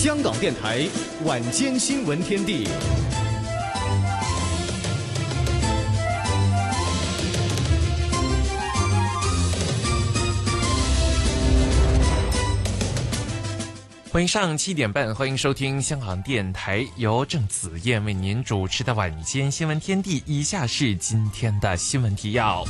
香港电台晚间新闻天地。 晚上7点半，欢迎收听香港电台由郑子燕为您主持的晚间新闻天地。以下是今天的新闻提要。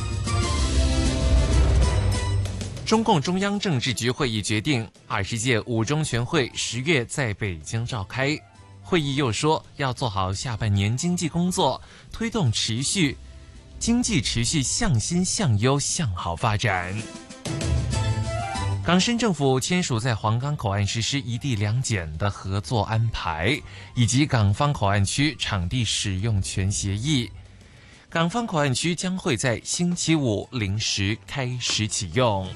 中共中央政治局会议决定，20届五中全会10月在北京召开。会议又说，要做好下半年经济工作，推动经济持续向新向优向好发展。港深政府签署在皇岗口岸实施一地两检的合作安排，以及港方口岸区场地使用权协议。港方口岸区将会在星期五零时开始启用。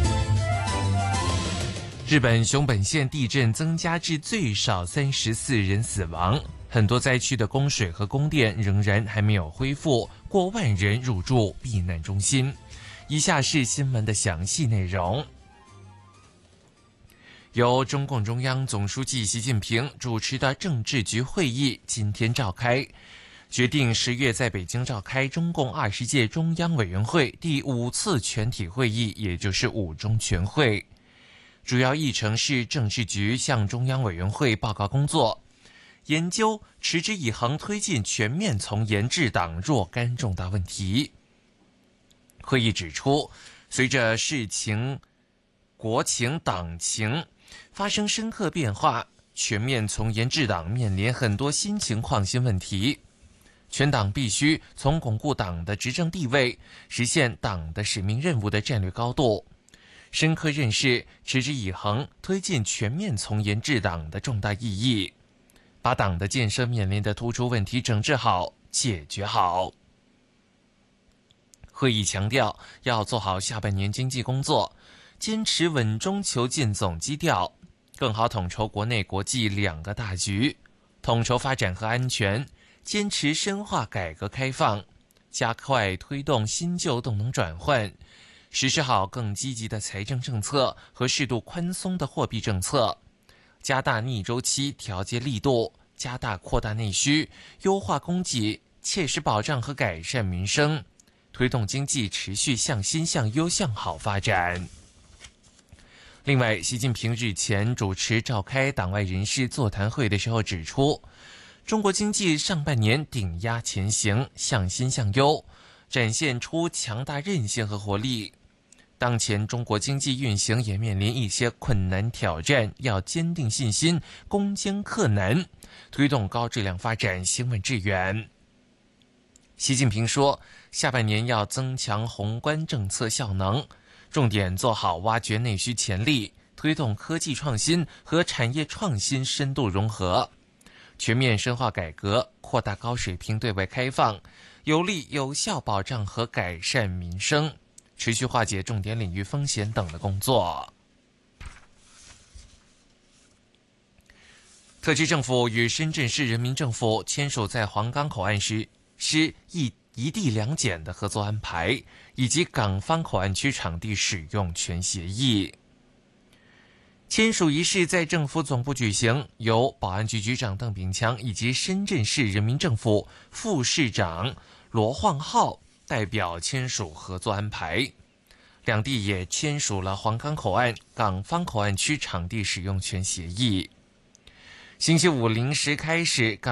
日本熊本县地震增加至最少34人死亡，很多灾区的供水和供电仍然还没有恢复，过万人入住避难中心。以下是新闻的详细内容。由中共中央总书记习近平主持的政治局会议今天召开，决定10月在北京召开中共20届中央委员会第5次全体会议，也就是五中全会。主要议程是政治局向中央委员会报告工作，研究持之以恒推进全面从严治党若干重大问题。会议指出，随着世情、国情、党情发生深刻变化，全面从严治党面临很多新情况、新问题。全党必须从巩固党的执政地位，实现党的使命任务的战略高度，深刻认识持之以恒推进全面从严治党的重大意义，把党的建设面临的突出问题整治好、解决好。会议强调，要做好下半年经济工作，坚持稳中求进总基调，更好统筹国内国际两个大局，统筹发展和安全，坚持深化改革开放，加快推动新旧动能转换，实施好更积极的财政政策和适度宽松的货币政策，加大逆周期调节力度，加大扩大内需，优化供给，切实保障和改善民生，推动经济持续向新向优向好发展。另外，习近平日前主持召开党外人士座谈会的时候指出，中国经济上半年顶压前行，向新向优，展现出强大韧性和活力。当前中国经济运行也面临一些困难挑战，要坚定信心，攻坚克难，推动高质量发展，行稳致远。习近平说，下半年要增强宏观政策效能，重点做好挖掘内需潜力，推动科技创新和产业创新深度融合，全面深化改革，扩大高水平对外开放，有力有效保障和改善民生，持续化解重点领域风险等的工作。特区政府与深圳市人民政府签署在皇岗口岸实施一地两检的合作安排，以及港方口岸区场地使用权协议。签署仪式在政府总部举行，由保安局局长邓炳强以及深圳市人民政府副市长罗晃浩代表签署合作安排。两地也签署了皇岗口岸、港方口岸区场地使用权协议。星期五零时开始，